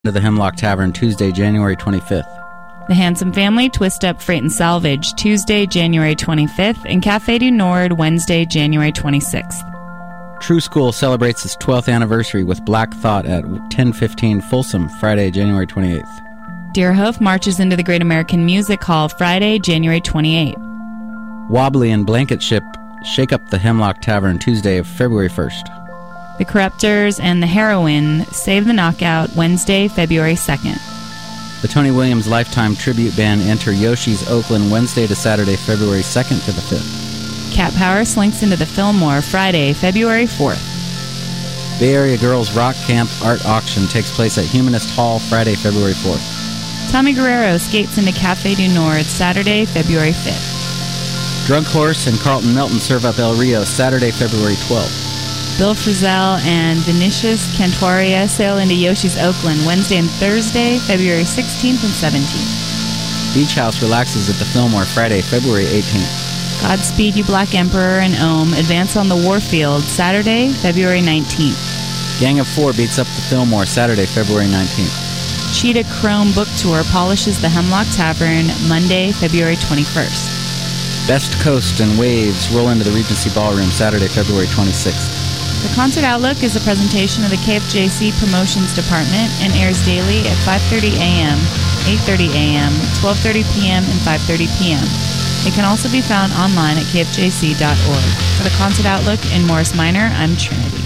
to the Hemlock Tavern Tuesday, January 25th. The Handsome Family Twist Up Freight and Salvage Tuesday, January 25th, and Café du Nord Wednesday, January 26th. True School celebrates its 12th anniversary with Black Thought at 10:15 Folsom, Friday, January 28th. Deerhoof marches into the Great American Music Hall Friday, January 28th. Wobbly and Blanket Ship shake up the Hemlock Tavern Tuesday, February 1st. The Corruptors and the Heroine save the Knockout Wednesday, February 2nd. The Tony Williams Lifetime Tribute Band enter Yoshi's Oakland Wednesday to Saturday, February 2nd to the 5th. Cat Power slinks into the Fillmore Friday, February 4th. Bay Area Girls Rock Camp Art Auction takes place at Humanist Hall Friday, February 4th. Tommy Guerrero skates into Café du Nord Saturday, February 5th. Drunk Horse and Carlton Melton serve up El Rio Saturday, February 12th. Bill Frisell and Vinicius Cantuaria sail into Yoshi's Oakland Wednesday and Thursday, February 16th and 17th. Beach House relaxes at the Fillmore Friday, February 18th. Godspeed You Black Emperor and Ohm advance on the Warfield Saturday, February 19th. Gang of Four beats up the Fillmore Saturday, February 19th. Cheetah Chrome Book Tour polishes the Hemlock Tavern Monday, February 21st. Best Coast and Waves roll into the Regency Ballroom Saturday, February 26th. The Concert Outlook is a presentation of the KFJC Promotions Department and airs daily at 5:30 a.m., 8:30 a.m., 12:30 p.m., and 5:30 p.m. It can also be found online at kfjc.org. For the Concert Outlook in Morris Minor, I'm Trinity.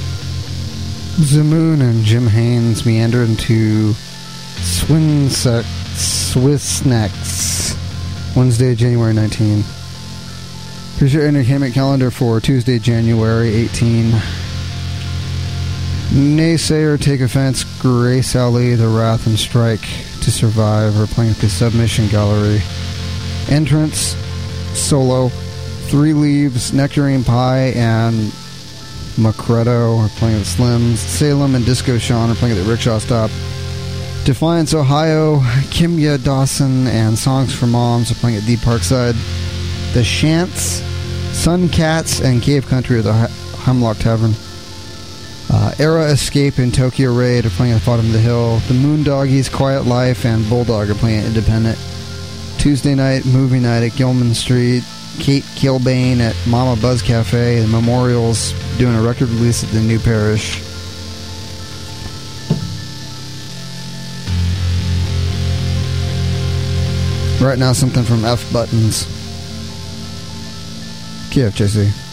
Zamoon and Jim Haynes meander into Swisnacks Wednesday, January 19. Here's your entertainment calendar for Tuesday, January 18. Naysayer Take Offense, Grace Ali, The Wrath and Strike to Survive are playing at the Submission Gallery. Entrance, Solo, Three Leaves, Nectarine Pie, and Macredo are playing at the Slims. Salem and Disco Sean are playing at the Rickshaw Stop. Defiance, Ohio, Kimya Dawson and Songs for Moms are playing at Deep Parkside. The Shants, Sun Cats, and Cave Country at the Hemlock Tavern. Era Escape and Tokyo Raid are playing at the Bottom of the Hill. The Moondoggies, Quiet Life, and Bulldog are playing at Independent. Tuesday night, movie night at Gilman Street. Kate Kilbane at Mama Buzz Cafe. The Memorials doing a record release at the New Parish. Right now, something from F Buttons. KFJC.